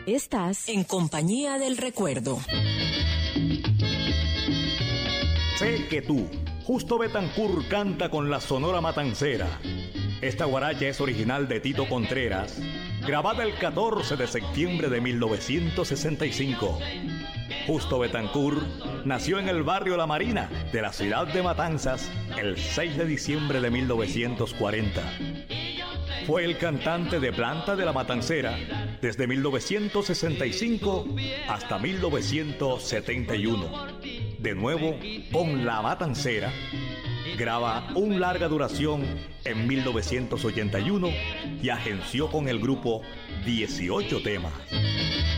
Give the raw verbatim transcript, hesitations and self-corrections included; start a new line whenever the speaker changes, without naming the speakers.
Estás en compañía del recuerdo.
Sé que tú, Justo Betancur canta con la Sonora Matancera. Esta guaracha es original de Tito Contreras, grabada el catorce de septiembre de mil novecientos sesenta y cinco. Justo Betancur nació en el barrio La Marina de la ciudad de Matanzas el seis de diciembre de mil novecientos cuarenta. Fue el cantante de planta de la Matancera desde mil novecientos sesenta y cinco hasta mil novecientos setenta y uno. De nuevo, con la Matancera, graba un larga duración en mil novecientos ochenta y uno y agenció con el grupo dieciocho temas.